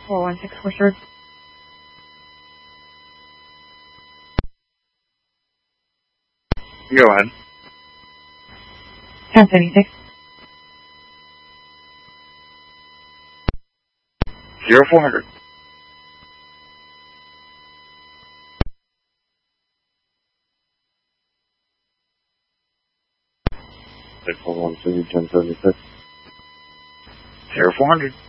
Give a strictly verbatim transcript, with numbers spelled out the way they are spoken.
four one six for sure. Go ahead. ten seventy-six. Zero four hundred. Six one one two ten seventy six. Zero four hundred.